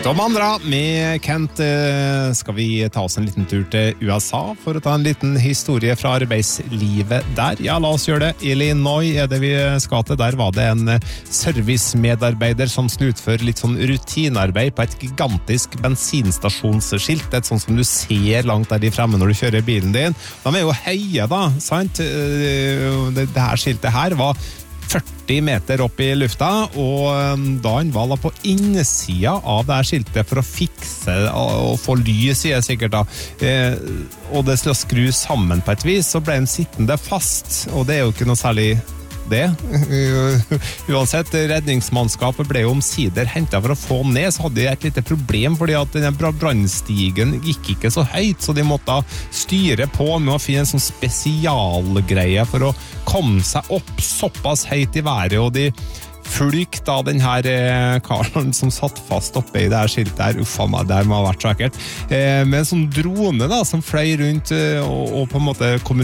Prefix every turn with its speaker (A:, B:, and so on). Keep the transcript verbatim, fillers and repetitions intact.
A: Tom Andra med Kent skal vi ta oss en liten tur til U S A for å ta en liten historie fra arbeidslivet der. Ja, la oss gjøre det. Illinois er det vi skal til. Der var det en servicemedarbeider som skulle utføre litt sånn rutinearbeid på et gigantisk bensinstasjonsskilt. Et sånt som du ser langt der i fremme når du kjører bilen din. De er jo høye da, sant? Det, det her skiltet her var førti meter opp i lufta, og da han var da på innsida av det her skiltet for å fikse og få lys i det sikkert da, eh, og det skulle skru sammen på et vis, så ble han sittende fast, og det er jo ikke noe særlig det. Uansett, redningsmannskapet ble jo omsider hentet for å få ned, så hadde de et lite problem, fordi at denne brannstigen gikk ikke så høyt, så de måtte styre på med å finne en sånn spesialgreie for å komme seg opp såpass høyt i været, og de flykt av den her eh, karen som satt fast oppe i det her skiltet her. Uffa meg, det må ha vært så ekkelt. Eh, med en sånn drone da, som fløy rundt eh, og, og på en måte kommuniserte